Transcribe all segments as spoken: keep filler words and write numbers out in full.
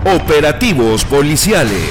Operativos policiales.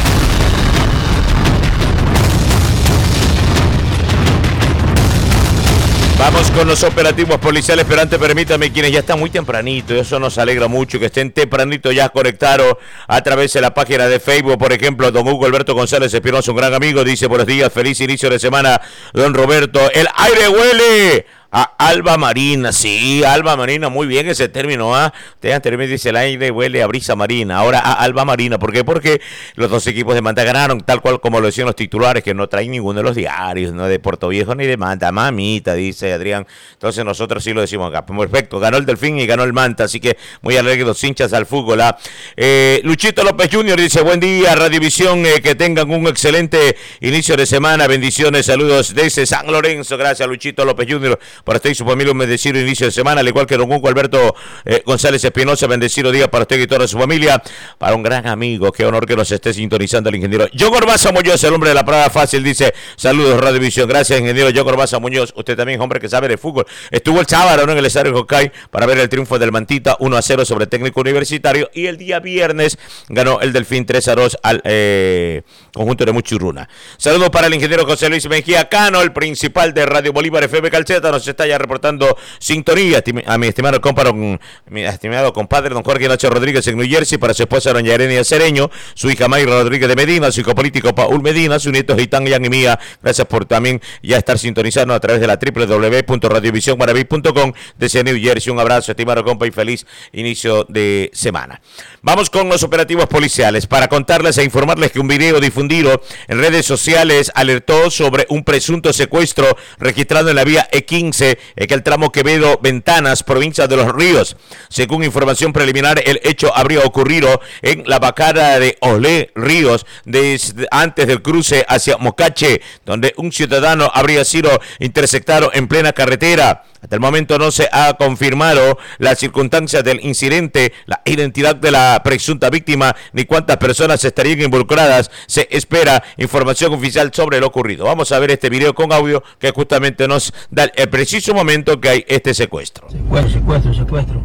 Vamos con los operativos policiales, pero antes permítame, quienes ya están muy tempranito, y eso nos alegra mucho, que estén tempranito ya conectados a través de la página de Facebook. Por ejemplo, don Hugo Alberto González Espinosa, un gran amigo, dice: buenos días, feliz inicio de semana, don Roberto. El aire huele a alba marina. Sí, alba marina, muy bien ese término. ¿ah? Usted anteriormente dice: el aire huele a brisa marina, ahora a alba marina. ¿Por qué? Porque los dos equipos de Manta ganaron, tal cual como lo decían los titulares, que no traen ninguno de los diarios, no de Puerto Viejo ni de Manta. Mamita, dice Adrián. Entonces nosotros sí lo decimos acá. Perfecto, ganó el Delfín y ganó el Manta, así que muy alegre los hinchas al fútbol. ¿ah? Eh, Luchito López junior dice: buen día, Radiovisión, eh, que tengan un excelente inicio de semana, bendiciones, saludos desde San Lorenzo. Gracias, Luchito López junior para usted y su familia, un bendecido inicio de semana, al igual que don Hugo Alberto eh, González Espinosa, bendecido día para usted y toda su familia. Para un gran amigo, qué honor que nos esté sintonizando el ingeniero John Orbaza Muñoz, el hombre de la parada fácil, dice: saludos, Radiovisión. Gracias, ingeniero John Orbaza Muñoz, usted también, hombre que sabe de fútbol. Estuvo el sábado, ¿no?, en el estadio Jocay para ver el triunfo del Mantita uno a cero sobre el Técnico Universitario, y el día viernes ganó el Delfín tres a dos al eh, conjunto de Muchurruna. Saludos para el ingeniero José Luis Mejía Cano, el principal de Radio Bolívar F M Calceta, nos está ya reportando sintonía. A mi estimado compadre, mi estimado compadre don Jorge Nacho Rodríguez en New Jersey, para su esposa doña Erenia Cereño, su hija Mayra Rodríguez de Medina, su hijo político Paul Medina, su nieto Gitán Yan y Mía. Gracias por también ya estar sintonizando a través de la doble u doble u doble u punto radiovisión maraví punto com desde New Jersey. Un abrazo, estimado compa, y feliz inicio de semana. Vamos con los operativos policiales para contarles e informarles que un video difundido en redes sociales alertó sobre un presunto secuestro registrado en la vía E quince, en el tramo Quevedo Ventanas, provincia de Los Ríos. Según información preliminar, el hecho habría ocurrido en la Bacana de Olé Ríos, desde antes del cruce hacia Mocache, donde un ciudadano habría sido interceptado en plena carretera. Hasta el momento no se ha confirmado las circunstancias del incidente, la identidad de la presunta víctima, ni cuántas personas estarían involucradas. Se espera información oficial sobre lo ocurrido. Vamos a ver este video con audio que justamente nos da el preciso momento que hay este secuestro. Secuestro, secuestro, secuestro.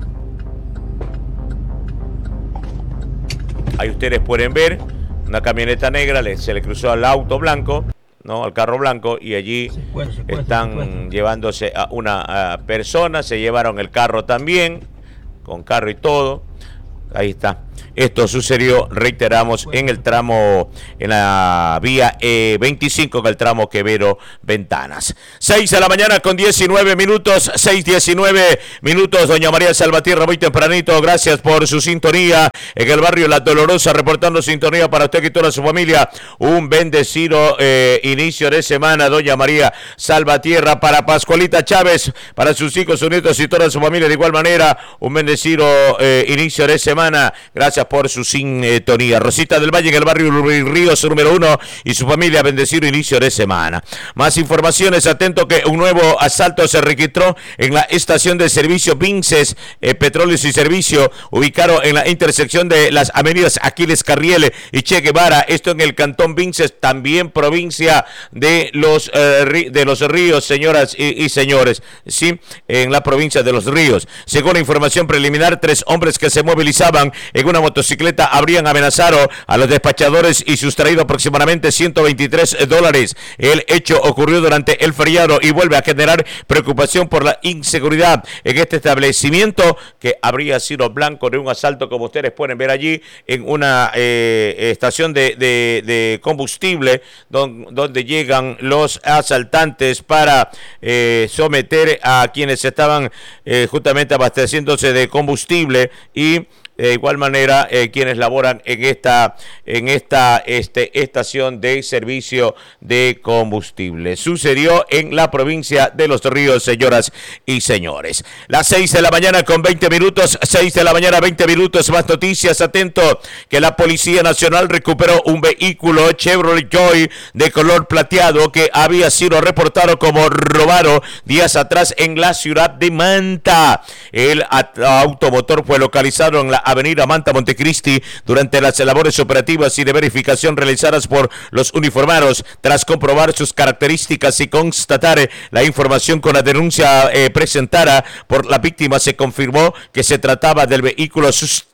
Ahí ustedes pueden ver una camioneta negra, se le cruzó al auto blanco, no, al carro blanco, y allí secuestro, secuestro, están secuestro. llevándose a una a persona. Se llevaron el carro también, con carro y todo. Ahí está. Esto sucedió, reiteramos, en el tramo, en la vía E veinticinco, en el tramo Quevedo Ventanas. seis de la mañana con diecinueve minutos, seis diecinueve minutos. Doña María Salvatierra, muy tempranito, gracias por su sintonía. En el barrio La Dolorosa, reportando sintonía para usted y toda su familia. Un bendecido eh, inicio de semana, doña María Salvatierra. Para Pascualita Chávez, para sus hijos, sus nietos y toda su familia, de igual manera, un bendecido eh, inicio de semana. Gracias por su sintonía. Rosita del Valle, en el barrio Ríos número uno, y su familia, bendecido inicio de semana. Más informaciones, atento que un nuevo asalto se registró en la estación de servicio Vinces, eh, Petróleos y Servicio, ubicado en la intersección de las avenidas Aquiles Carriel y Che Guevara, esto en el cantón Vinces, también provincia de los eh, de los Ríos, señoras y, y señores, sí, en la provincia de los Ríos. Según la información preliminar, tres hombres que se movilizaban en una motocicleta habrían amenazado a los despachadores y sustraído aproximadamente ciento veintitrés dólares. El hecho ocurrió durante el feriado y vuelve a generar preocupación por la inseguridad en este establecimiento, que habría sido blanco de un asalto, como ustedes pueden ver allí, en una eh, estación de, de, de combustible don, donde llegan los asaltantes para eh, someter a quienes estaban eh, justamente abasteciéndose de combustible, y de igual manera eh, quienes laboran en esta en esta este, estación de servicio de combustible. Sucedió en la provincia de Los Ríos, señoras y señores. Las seis de la mañana con veinte minutos, seis de la mañana veinte minutos, más noticias. Atento que la Policía Nacional recuperó un vehículo Chevrolet Joy de color plateado que había sido reportado como robado días atrás en la ciudad de Manta. El automotor fue localizado en la avenida Manta Montecristi durante las labores operativas y de verificación realizadas por los uniformados. Tras comprobar sus características y constatar la información con la denuncia eh, presentada por la víctima, se confirmó que se trataba del vehículo sustraído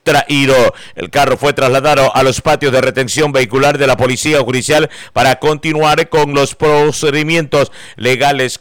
sustraído. El carro fue trasladado a los patios de retención vehicular de la Policía Judicial para continuar con los procedimientos legales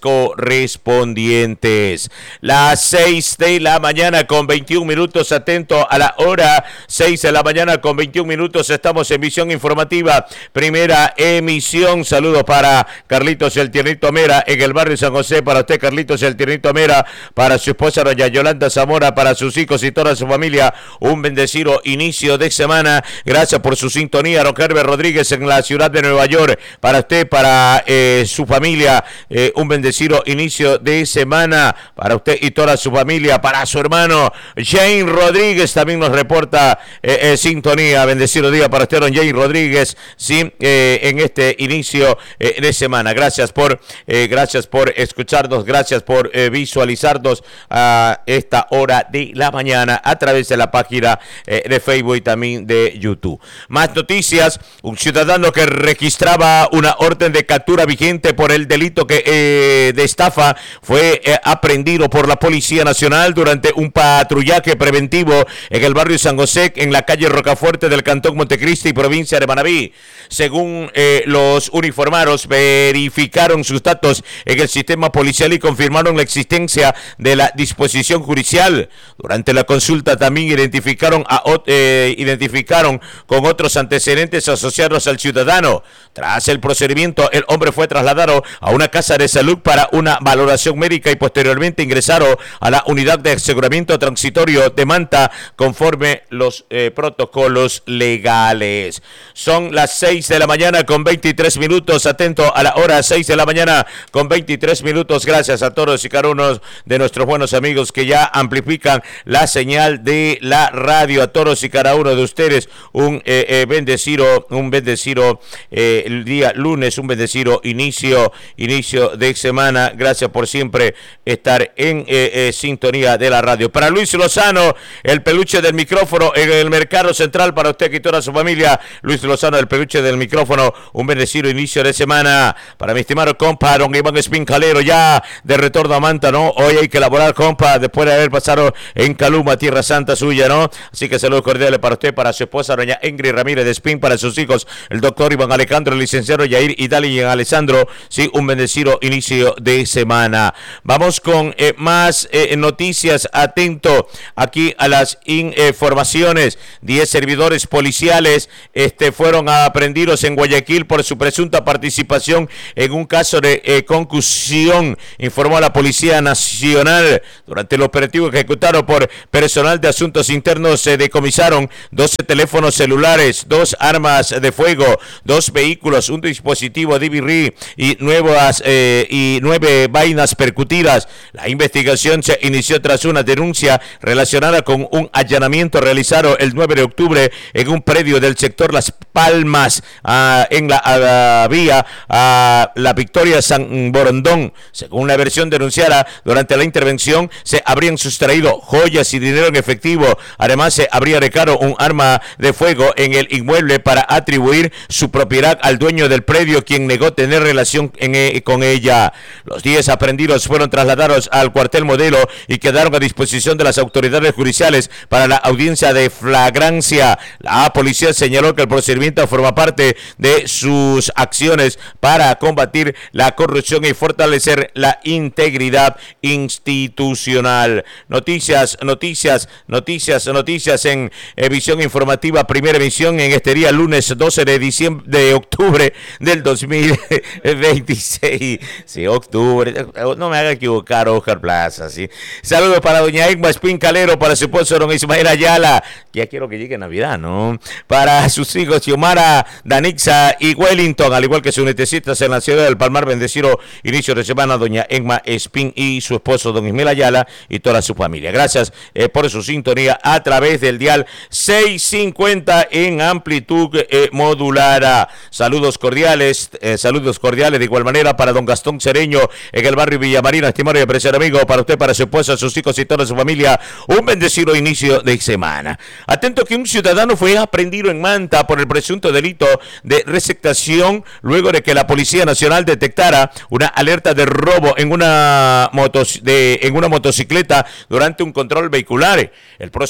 correspondientes. Las seis de la mañana con veintiún minutos, atento a la hora, seis de la mañana con veintiún minutos, estamos en Visión Informativa, primera emisión. Saludos para Carlitos el Tiernito Mera en el barrio San José, para usted Carlitos el Tiernito Mera, para su esposa doña Yolanda Zamora, para sus hijos y toda su familia, un bendecido inicio de semana. Gracias por su sintonía. Don Herbert Rodríguez en la ciudad de Nueva York, para usted, para eh, su familia, eh, un bendecido inicio de semana para usted y toda su familia. Para su hermano Jane Rodríguez también nos reporta eh, eh, sintonía. Bendecido día para usted, don Jane Rodríguez, sí, eh, en este inicio eh, de semana. Gracias por eh, gracias por escucharnos, gracias por eh, visualizarnos a esta hora de la mañana a través de la página eh, de Facebook y también de YouTube. Más noticias: un ciudadano que registraba una orden de captura vigente por el delito que, eh, de estafa fue eh, aprendido por la Policía Nacional durante un patrullaje preventivo en el barrio San José, en la calle Rocafuerte del Cantón Montecristi, provincia de Manabí. Según eh, los uniformados, verificaron sus datos en el sistema policial y confirmaron la existencia de la disposición judicial. Durante la consulta también identificaron, a, eh, identificaron con otros antecedentes asociados al ciudadano. Tras el procedimiento, el hombre fue trasladado a una casa de salud para una valoración médica y posteriormente ingresado a la unidad de aseguramiento transitorio de Manta conforme los eh, protocolos legales. Son las seis de la mañana con veintitrés minutos, atento a la hora, seis de la mañana con veintitrés minutos. Gracias a todos y cada uno de nuestros buenos amigos que ya amplifican la señal de la radio. A todos y cada uno de ustedes un eh, eh, bendecido, un bendecido eh, el día lunes, un bendecido inicio, inicio de semana. Gracias por siempre estar en eh, eh, sintonía de la radio. Para Luis Lozano, el peluche del micrófono en el Mercado Central, para usted y toda su familia. Luis Lozano, el peluche del micrófono, un bendecido inicio de semana. Para mi estimado compa, don Iván Espincalero, ya de retorno a Manta, ¿no? Hoy hay que elaborar, compa, después de haber pasado en Caluma, tierra santa suya, ¿no? Así que saludos cordiales para usted, para su esposa, doña Ingrid Ramírez de Espín, para sus hijos, el doctor Iván Alejandro, el licenciado Yair Idali y Alessandro, sí, un bendecido inicio de semana. Vamos con eh, más eh, noticias, atento aquí a las informaciones. Diez servidores policiales este, fueron aprendidos en Guayaquil por su presunta participación en un caso de eh, concusión, informó la Policía Nacional. Durante el operativo ejecutado por personal de asuntos internos se decomisaron doce teléfonos celulares, dos armas de fuego, dos vehículos, un dispositivo D V R y nuevas eh, y nueve vainas percutidas. La investigación se inició tras una denuncia relacionada con un allanamiento realizado el nueve de octubre en un predio del sector Las Palmas, uh, en la uh, vía a uh, la Victoria San Borondón. Según la versión denunciada, durante la intervención se habrían sustraído joyas y dinero en efectivo. Además, se habría recado un arma de fuego en el inmueble para atribuir su propiedad al dueño del predio, quien negó tener relación en, eh, con ella. Los diez aprendidos fueron trasladados al cuartel Modelo y quedaron a disposición de las autoridades judiciales para la audiencia de flagrancia. La policía señaló que el procedimiento forma parte de sus acciones para combatir la corrupción y fortalecer la integridad institucional. Noticias, noticias, noticias, noticias en eh, Visión Informativa, primera emisión en este día lunes doce de diciembre de octubre del dos mil veintiséis. Sí, octubre, no me haga equivocar, Oscar Plaza, sí. Saludos para doña Egma Espincalero, para su esposo don Ismael Ayala, que ya quiero que llegue Navidad, ¿no? Para sus hijos Xiomara, Danixa y Wellington, al igual que sus nietecitas en la ciudad del Palmar, bendecido inicio de semana, doña Egma Espín y su esposo don Ismael Ayala y toda su familia. Gracias eh, por su sintonía a través del dial seiscientos cincuenta en amplitud eh, modulada. Saludos cordiales, eh, saludos cordiales de igual manera para don Gastón Cereño en el barrio Villamarina, estimado y apreciado amigo, para usted, para su esposa, sus hijos y toda su familia, un bendecido inicio de semana. Atento que un ciudadano fue aprendido en Manta por el presunto delito de receptación luego de que la Policía Nacional detectara una alerta de robo en una, motos, de, en una motocicleta durante un control vehicular. El procedimiento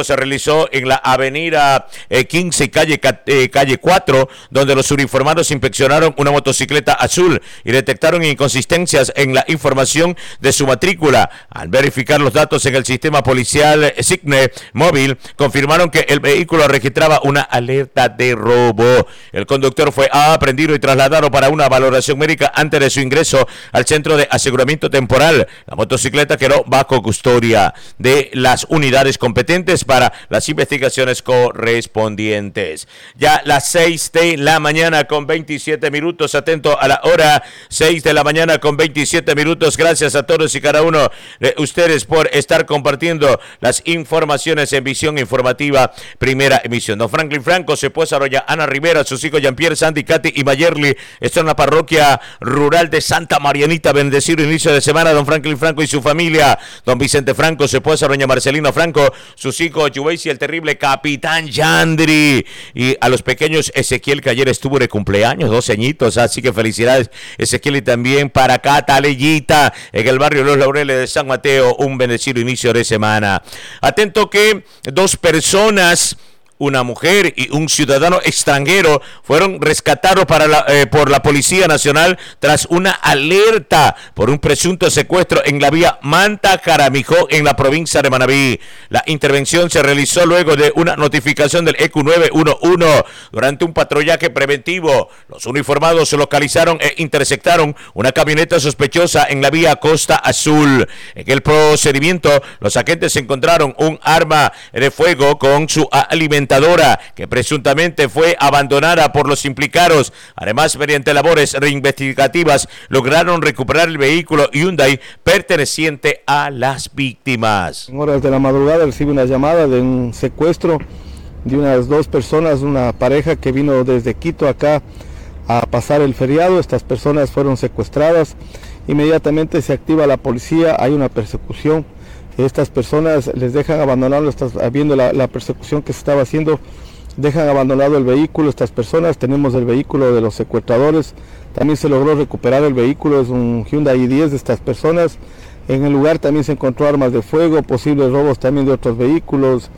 se realizó en la avenida eh, quince y calle, eh, calle cuatro, donde los uniformados inspeccionaron una motocicleta azul y detectaron inconsistencias en la información de su matrícula. Al verificar los datos en el sistema policial Signe móvil, confirmaron que el vehículo registraba una alerta de robo. El conductor fue aprendido y trasladado para una valoración médica antes de su ingreso al centro de aseguramiento temporal. La motocicleta quedó bajo custodia de las unidades competentes para las investigaciones correspondientes. Ya las seis de la mañana con veintisiete minutos, atento a la hora, seis de la mañana con veintisiete minutos. Gracias a todos y cada uno de ustedes por estar compartiendo las informaciones en Visión Informativa, primera emisión. Don Franklin Franco, su esposa doña Ana Rivera, sus hijos Jean-Pierre, Sandy, Katy y Mayerly, están en la parroquia rural de Santa Marianita. Bendecido inicio de semana, don Franklin Franco y su familia. Don Vicente Franco, su esposa doña Marcelina Franco, sus hijos Juveisi, el terrible Capitán Yandri, y a los pequeños Ezequiel, que ayer estuvo de cumpleaños, doce añitos, así que felicidades Ezequiel, y también para Catalellita en el barrio Los Laureles de San Mateo, un bendecido inicio de semana. Atento que dos personas, una mujer y un ciudadano extranjero, fueron rescatados para la, eh, por la Policía Nacional tras una alerta por un presunto secuestro en la vía Manta-Jaramijó en la provincia de Manabí. La intervención se realizó luego de una notificación del E Q nueve uno uno. Durante un patrullaje preventivo, los uniformados se localizaron e interceptaron una camioneta sospechosa en la vía Costa Azul. En el procedimiento, los agentes encontraron un arma de fuego con su alimentación que presuntamente fue abandonada por los implicados. Además, mediante labores reinvestigativas, lograron recuperar el vehículo Hyundai perteneciente a las víctimas. En horas de la madrugada recibe una llamada de un secuestro de unas dos personas, una pareja que vino desde Quito acá a pasar el feriado. Estas personas fueron secuestradas. Inmediatamente se activa la policía, hay una persecución. Estas personas les dejan abandonado, estás viendo la, la persecución que se estaba haciendo, dejan abandonado el vehículo. Estas personas, tenemos el vehículo de los secuestradores, también se logró recuperar el vehículo, es un Hyundai i diez de estas personas. En el lugar también se encontró armas de fuego, posibles robos también de otros vehículos.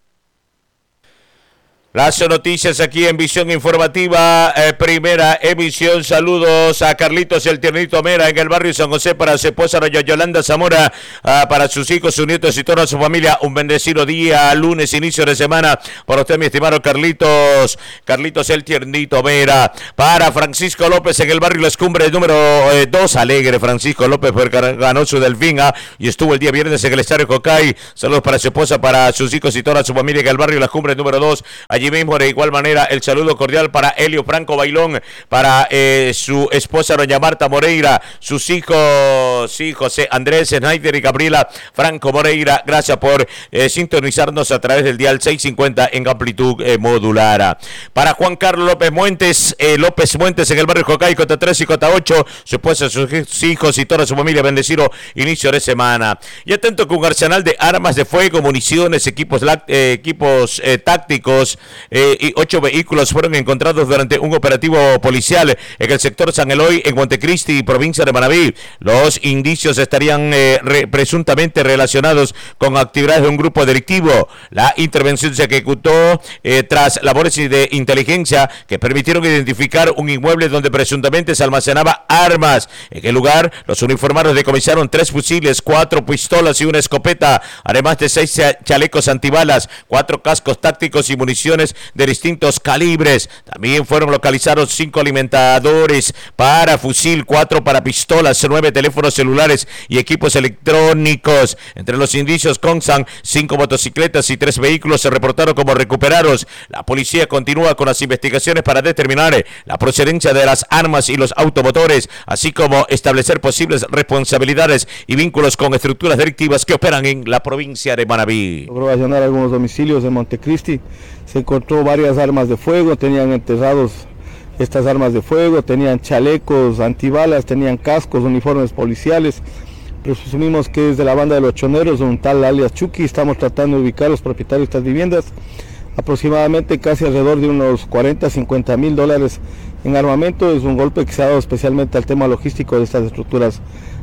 Las noticias aquí en Visión Informativa, eh, primera emisión. Saludos a Carlitos el Tiernito Mera en el barrio San José, para su esposa doña Yolanda Zamora, uh, para sus hijos, sus nietos y toda su familia. Un bendecido día, lunes, inicio de semana, para usted, mi estimado Carlitos, Carlitos el Tiernito Mera. Para Francisco López en el barrio Las Cumbres número dos, eh, alegre Francisco López, porque ganó su Delfín, ¿ah? y estuvo el día viernes en el estadio Cocay. Saludos para su esposa, para sus hijos y toda su familia en el barrio Las Cumbres número dos. Allí mismo, de igual manera, el saludo cordial para Helio Franco Bailón, para eh, su esposa doña Marta Moreira, sus hijos, sí, José Andrés, Snyder y Gabriela Franco Moreira. Gracias por eh, sintonizarnos a través del dial seiscientos cincuenta en amplitud eh, modular. Para Juan Carlos López Muentes, eh, López Muentes en el barrio Jocay, Cota tres y Cota ocho, su esposa, sus hijos y toda su familia, bendecido inicio de semana. Y atento que un arsenal de armas de fuego, municiones, equipos, eh, equipos eh, tácticos, eh, y ocho vehículos fueron encontrados durante un operativo policial en el sector San Eloy, en Montecristi, provincia de Manabí. Los indicios estarían eh, re, presuntamente relacionados con actividades de un grupo delictivo. La intervención se ejecutó eh, tras labores de inteligencia que permitieron identificar un inmueble donde presuntamente se almacenaba armas. En el lugar, los uniformados decomisaron tres fusiles, cuatro pistolas y una escopeta, además de seis chalecos antibalas, cuatro cascos tácticos y municiones de distintos calibres. También fueron localizados cinco alimentadores para fusil, cuatro para pistolas, nueve teléfonos celulares y equipos electrónicos. Entre los indicios constan cinco motocicletas y tres vehículos se reportaron como recuperados. La policía continúa con las investigaciones para determinar la procedencia de las armas y los automotores, así como establecer posibles responsabilidades y vínculos con estructuras delictivas que operan en la provincia de Manabí. Logró allanar algunos domicilios de Montecristi. Se encontró varias armas de fuego, tenían enterrados estas armas de fuego, tenían chalecos antibalas, tenían cascos, uniformes policiales. Presumimos que es de la banda de los choneros, un tal alias Chucky. Estamos tratando de ubicar a los propietarios de estas viviendas. Aproximadamente casi alrededor de unos cuarenta, cincuenta mil dólares en armamento. Es un golpe que se ha dado especialmente al tema logístico de estas estructuras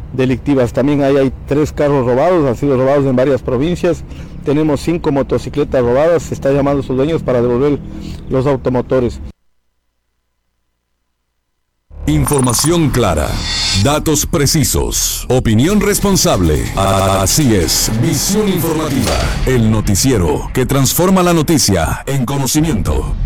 delictivas. También ahí hay tres carros robados, han sido robados en varias provincias. Tenemos cinco motocicletas robadas, se está llamando a sus dueños para devolver los automotores. Información clara, datos precisos, opinión responsable. Así es, Visión Informativa, el noticiero que transforma la noticia en conocimiento.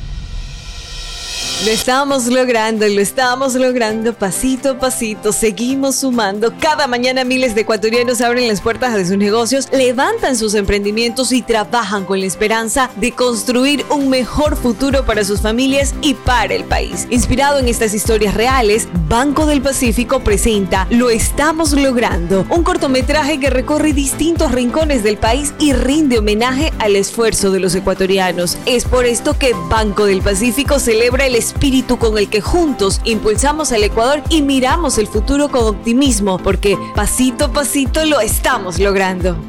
Lo estamos logrando, lo estamos logrando pasito a pasito, seguimos sumando. Cada mañana miles de ecuatorianos abren las puertas de sus negocios, levantan sus emprendimientos y trabajan con la esperanza de construir un mejor futuro para sus familias y para el país. Inspirado en estas historias reales, Banco del Pacífico presenta Lo estamos logrando, un cortometraje que recorre distintos rincones del país y rinde homenaje al esfuerzo de los ecuatorianos. Es por esto que Banco del Pacífico celebra el espíritu con el que juntos impulsamos al Ecuador y miramos el futuro con optimismo, porque pasito a pasito lo estamos logrando.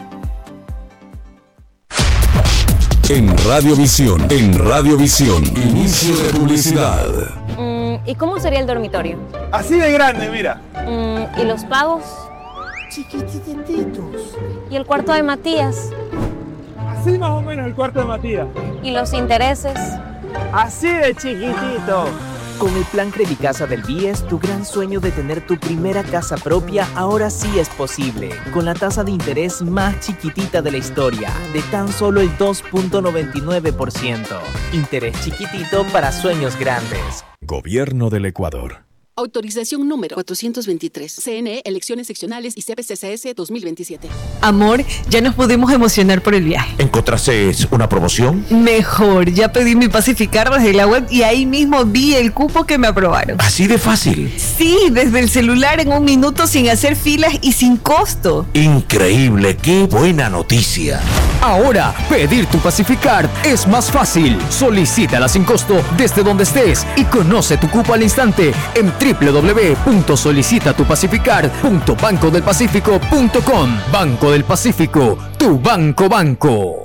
En Radiovisión, en Radiovisión, inicio de publicidad. Mm, ¿Y cómo sería el dormitorio? Así de grande, mira. Mm, ¿Y los pagos? Chiquitititos. ¿Y el cuarto de Matías? Así más o menos el cuarto de Matías. ¿Y los intereses? Así de chiquitito. Con el plan Credicasa del B I E S, tu gran sueño de tener tu primera casa propia ahora sí es posible. Con la tasa de interés más chiquitita de la historia, de tan solo el dos punto noventa y nueve por ciento. Interés chiquitito para sueños grandes. Gobierno del Ecuador. Autorización número cuatrocientos veintitrés. C N E, elecciones seccionales y C P C C S dos mil veintisiete. Amor, ya nos pudimos emocionar por el viaje. ¿Encontraste una promoción? Mejor, ya pedí mi Pacificar desde la web y ahí mismo vi el cupo que me aprobaron. ¿Así de fácil? Sí, desde el celular en un minuto sin hacer filas y sin costo. Increíble, qué buena noticia. Ahora, pedir tu Pacificar es más fácil. Solicítala sin costo desde donde estés y conoce tu cupo al instante en doble u doble u doble u punto solicita tu pacificar punto banco del pacífico punto com. Banco del Pacífico, tu banco banco.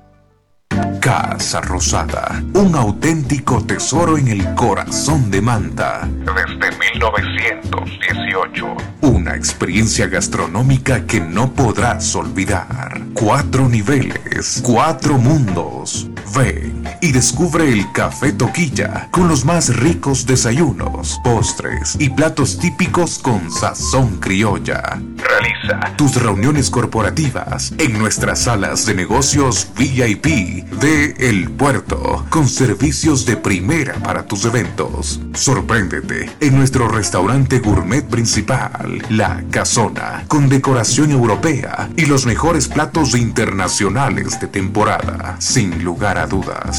Casa Rosada, un auténtico tesoro en el corazón de Manta. Desde mil novecientos dieciocho. Una experiencia gastronómica que no podrás olvidar. Cuatro niveles, cuatro mundos. Ven y descubre el Café Toquilla con los más ricos desayunos, postres y platos típicos con sazón criolla. Realiza tus reuniones corporativas en nuestras salas de negocios V I P de El Puerto, con servicios de primera para tus eventos. Sorpréndete en nuestro restaurante gourmet principal, La Casona, con decoración europea y los mejores platos internacionales de temporada. Sin lugar a dudas,